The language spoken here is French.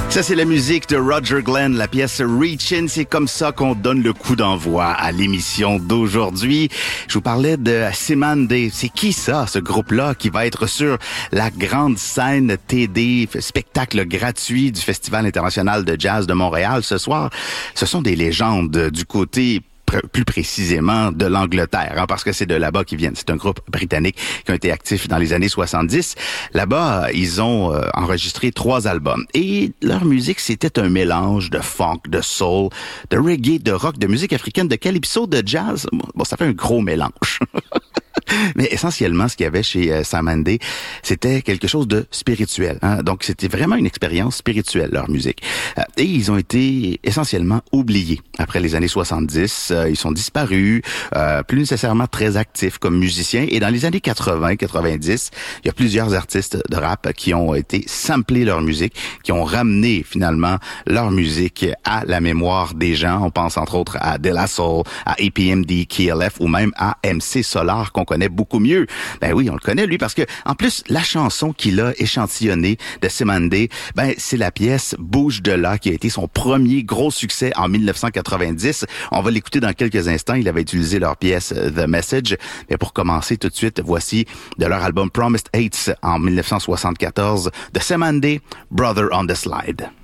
Ça, c'est la musique de Roger Glenn, la pièce Reachin'. C'est comme ça qu'on donne le coup d'envoi à l'émission d'aujourd'hui. Je vous parlais de Cymande. C'est qui ça, ce groupe-là, qui va être sur la grande scène TD, spectacle gratuit du Festival international de jazz de Montréal ce soir? Ce sont des légendes du côté plus précisément de l'Angleterre, parce que c'est de là-bas qu'ils viennent. C'est un groupe britannique qui a été actif dans les années 70. Là-bas, ils ont enregistré 3 albums. Et leur musique, c'était un mélange de funk, de soul, de reggae, de rock, de musique africaine, de calypso, de jazz. Bon, ça fait un gros mélange. Mais essentiellement, ce qu'il y avait chez Cymande, c'était quelque chose de spirituel. Donc, c'était vraiment une expérience spirituelle, leur musique. Et ils ont été essentiellement oubliés après les années 70. Ils sont disparus, plus nécessairement très actifs comme musiciens. Et dans les années 80-90, il y a plusieurs artistes de rap qui ont été samplés leur musique, qui ont ramené finalement leur musique à la mémoire des gens. On pense entre autres à De La Soul, à APMD, KLF ou même à MC Solar qu'on connaît beaucoup mieux. Ben oui, on le connaît lui parce que en plus la chanson qu'il a échantillonnée de Cymande, ben c'est la pièce Bouge de là qui a été son premier gros succès en 1990. On va l'écouter dans quelques instants. Il avait utilisé leur pièce The Message. Mais pour commencer tout de suite, voici de leur album Promised Heights en 1974 de Cymande, Brother on the Slide.